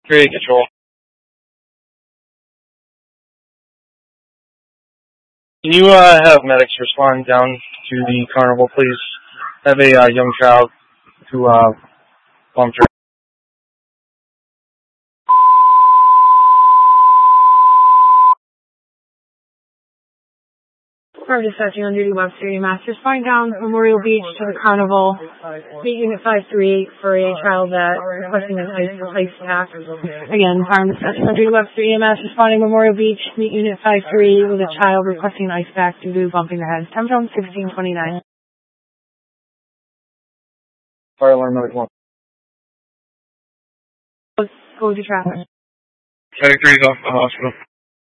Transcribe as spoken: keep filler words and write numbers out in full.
three control. Can you uh, have medics respond down to the carnival, please? Have a uh, young child who uh, bumped her. We're dispatching on duty Webster E M S. Responding down Memorial Beach to the carnival. Meet unit five three eight for a child that requesting an ice ice pack. Again, fireman dispatching on duty Webster E M S. Responding Memorial Beach. Meet unit five three with a child requesting an ice pack due to bumping their head. Time zone sixteen twenty-nine. Fire alarm medic one. Go to traffic. Medic three is off the hospital.